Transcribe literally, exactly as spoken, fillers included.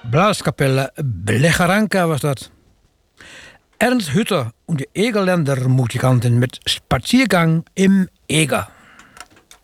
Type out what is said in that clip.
Blaskapelle Blecharanka was dat. Ernst Hütter und die Egerländer Musikanten mit Spaziergang im Eger.